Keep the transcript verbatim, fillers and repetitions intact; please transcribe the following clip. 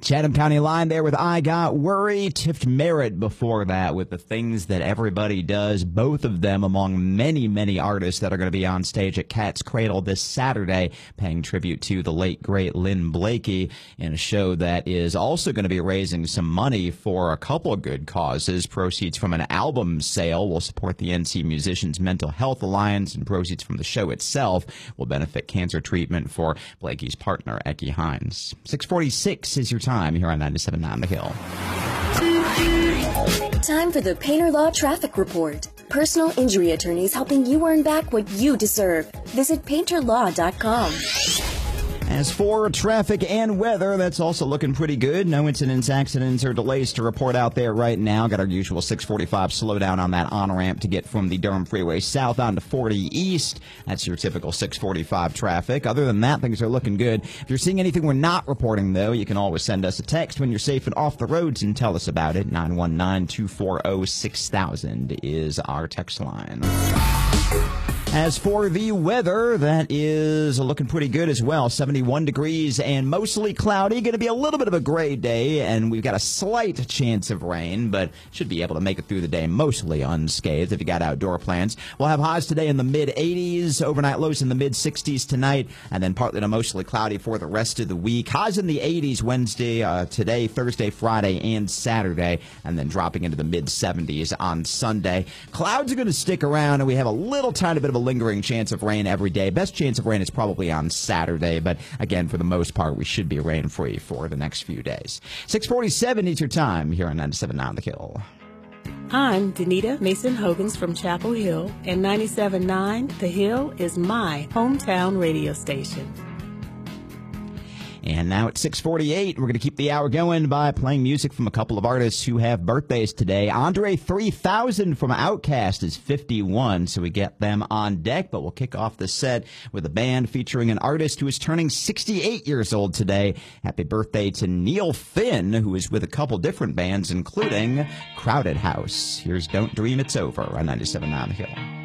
Chatham County Line there with I Got Worry. Tift Merritt before that with The Things That Everybody Does. Both of them among many, many artists that are going to be on stage at Cat's Cradle this Saturday, paying tribute to the late, great Lynn Blakey in a show that is also going to be raising some money for a couple of good causes. Proceeds from an album sale will support the N C Musicians Mental Health Alliance, and proceeds from the show itself will benefit cancer treatment for Blakey's partner, Eckie Hines. six forty-six is your time here on ninety-seven point nine The Hill. Time for the Painter Law Traffic Report. Personal injury attorneys helping you earn back what you deserve. Visit painter law dot com. As for traffic and weather, that's also looking pretty good. No incidents, accidents, or delays to report out there right now. Got our usual six forty-five slowdown on that on-ramp to get from the Durham Freeway south onto forty east. That's your typical six forty-five traffic. Other than that, things are looking good. If you're seeing anything we're not reporting, though, you can always send us a text when you're safe and off the roads and tell us about it. nine one nine, two four zero, six thousand is our text line. As for the weather, that is looking pretty good as well. seventy-one degrees and mostly cloudy. Going to be a little bit of a gray day, and we've got a slight chance of rain, but should be able to make it through the day mostly unscathed if you got outdoor plans. We'll have highs today in the mid eighties, overnight lows in the mid sixties tonight, and then partly to mostly cloudy for the rest of the week. Highs in the eighties Wednesday, uh, today, Thursday, Friday, and Saturday, and then dropping into the mid seventies on Sunday. Clouds are going to stick around, and we have a little tiny bit of a lingering chance of rain every day. Best chance of rain is probably on Saturday, but again, for the most part, we should be rain-free for the next few days. six forty-seven is your time here on ninety-seven point nine The Hill. I'm Danita Mason-Hogans from Chapel Hill, and ninety-seven point nine The Hill is my hometown radio station. And now at six forty-eight, we're going to keep the hour going by playing music from a couple of artists who have birthdays today. Andre three thousand from Outkast is fifty-one, so we get them on deck. But we'll kick off the set with a band featuring an artist who is turning sixty-eight years old today. Happy birthday to Neil Finn, who is with a couple different bands, including Crowded House. Here's Don't Dream It's Over on ninety-seven point nine The Hill.